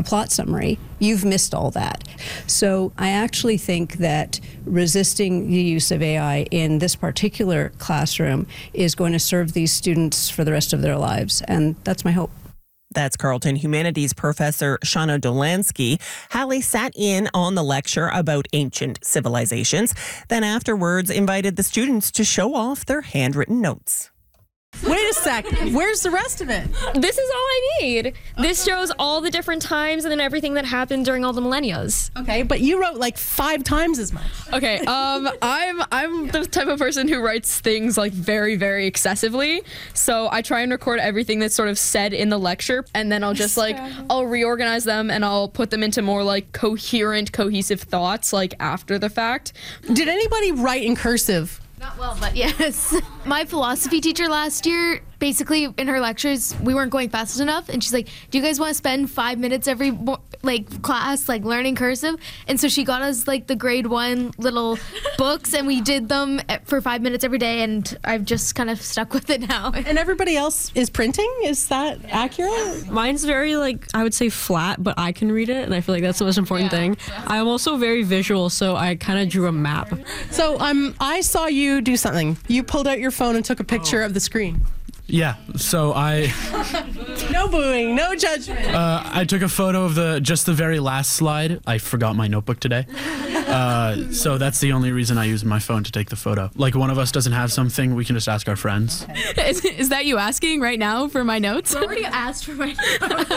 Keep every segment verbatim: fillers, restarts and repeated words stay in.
plot summary, you've missed all that. So I actually think that resisting the use of A I in this particular classroom is going to serve these students for the rest of their lives, and that's my hope. That's Carleton Humanities professor Shauna Dolansky. Hallie sat in on the lecture about ancient civilizations, then afterwards invited the students to show off their handwritten notes. Wait a sec. Where's the rest of it? This is all I need. This shows all the different times and then everything that happened during all the millennias. Okay, but you wrote like five times as much. Okay, um, I'm I'm the type of person who writes things like very, very excessively. So I try and record everything that's sort of said in the lecture, and then I'll just like I'll reorganize them and I'll put them into more like coherent, cohesive thoughts like after the fact. Did anybody write in cursive? Not well, but yes. My philosophy teacher last year, basically in her lectures, we weren't going fast enough, and she's like, do you guys want to spend five minutes every like class like learning cursive? And so she got us like the grade one little books, and we did them for five minutes every day, and I've just kind of stuck with it now. And everybody else is printing? Is that accurate? Mine's very like, I would say flat, but I can read it, and I feel like that's the most important yeah. thing. I'm also very visual, so I kind of drew a map. So um, I saw you do something. You pulled out your phone and took a picture oh. of the screen. Yeah, so I... No booing, no judgment. Uh, I took a photo of the just the very last slide. I forgot my notebook today. Uh, so that's the only reason I use my phone to take the photo. Like, one of us doesn't have something, we can just ask our friends. Is, is that you asking right now for my notes? I already asked for my notes.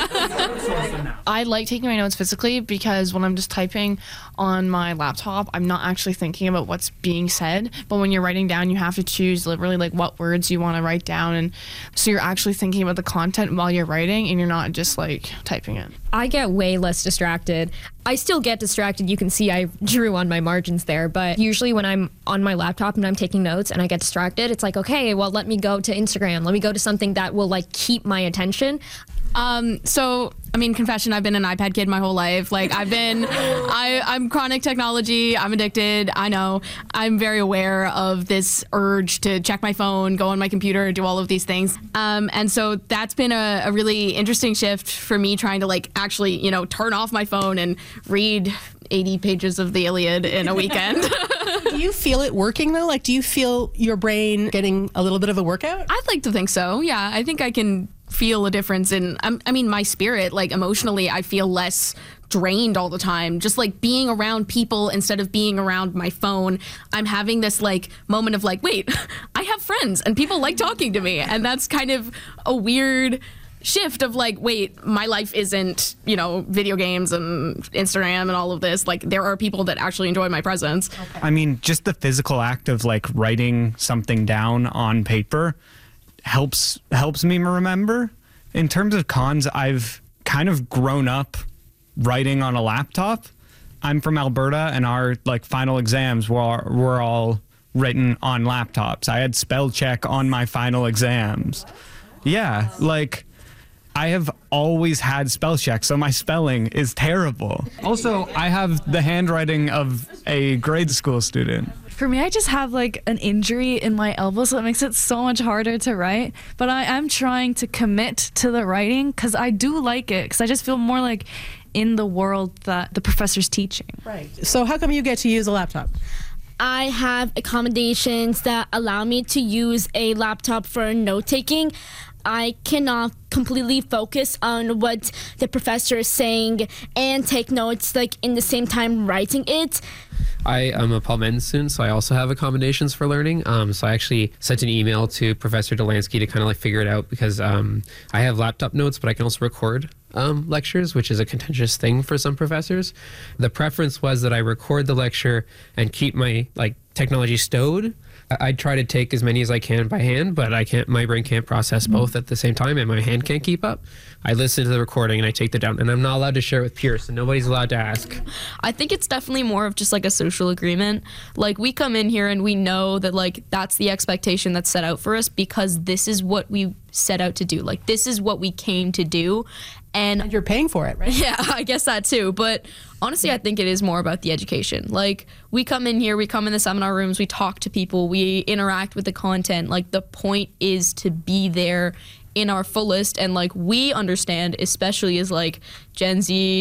I like taking my notes physically because when I'm just typing on my laptop, I'm not actually thinking about what's being said. But when you're writing down, you have to choose literally like what words you want to write down, and so you're actually thinking about the content while you're writing and you're not just like typing it. I get way less distracted. I still get distracted. You can see I drew on my margins there, but usually when I'm on my laptop and I'm taking notes and I get distracted, it's like, okay, well, let me go to Instagram. Let me go to something that will like keep my attention. Um, so, I mean, confession, I've been an iPad kid my whole life. Like, I've been, I, I'm chronic technology, I'm addicted, I know. I'm very aware of this urge to check my phone, go on my computer, do all of these things. Um, and so that's been a, a really interesting shift for me, trying to, like, actually, you know, turn off my phone and read eighty pages of the Iliad in a weekend. Do you feel it working, though? Like, do you feel your brain getting a little bit of a workout? I'd like to think so, yeah. I think I can feel a difference in, um, I mean, my spirit, like emotionally, I feel less drained all the time. Just like being around people instead of being around my phone, I'm having this like moment of like, wait, I have friends and people like talking to me. And that's kind of a weird shift of like, wait, my life isn't, you know, video games and Instagram and all of this. Like, there are people that actually enjoy my presence. Okay. I mean, just the physical act of like writing something down on paper helps helps me remember. In terms of cons, I've kind of grown up writing on a laptop. I'm from Alberta, and our like final exams were were all written on laptops. I had spell check on my final exams. Yeah, like I have always had spell check, so my spelling is terrible. Also, I have the handwriting of a grade school student. For me, I just have like an injury in my elbow, so it makes it so much harder to write. But I am trying to commit to the writing because I do like it, because I just feel more like in the world that the professor's teaching. Right. So how come you get to use a laptop? I have accommodations that allow me to use a laptop for note-taking. I cannot completely focus on what the professor is saying and take notes like in the same time writing it. I am a Paul Menton student, so I also have accommodations for learning. Um, so I actually sent an email to Professor Dolansky to kind of like figure it out, because um, I have laptop notes, but I can also record um, lectures, which is a contentious thing for some professors. The preference was that I record the lecture and keep my like technology stowed. I try to take as many as I can by hand, but I can't. My brain can't process both at the same time, and my hand can't keep up. I listen to the recording and I take that down, and I'm not allowed to share it with peers, so nobody's allowed to ask. I think it's definitely more of just like a social agreement. Like, we come in here and we know that like that's the expectation that's set out for us, because this is what we set out to do. Like, this is what we came to do. And, and you're paying for it, right? Yeah, I guess that too. But honestly, I think it is more about the education. Like, we come in here, we come in the seminar rooms, we talk to people, we interact with the content. Like, the point is to be there in our fullest, and like we understand, especially as like Gen Z